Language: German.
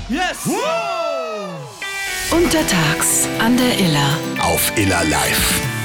Yes! Untertags an der Iller. Auf Iller Live.